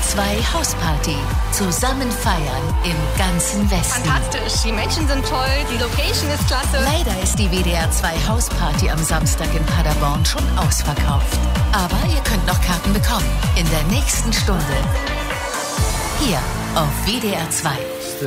2 Hausparty. Zusammen feiern im ganzen Westen. Fantastisch, die Menschen sind toll, die Location ist klasse. Leider ist die WDR 2 Hausparty am Samstag in Paderborn schon ausverkauft. Aber ihr könnt noch Karten bekommen. In der nächsten Stunde. Hier auf WDR 2.